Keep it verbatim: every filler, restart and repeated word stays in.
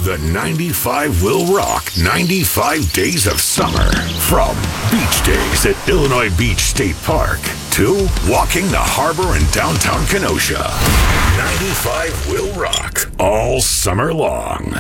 The ninety-five will rock ninety-five days of summer. From beach days at Illinois Beach State Park to walking the harbor in downtown Kenosha. ninety-five will rock all summer long.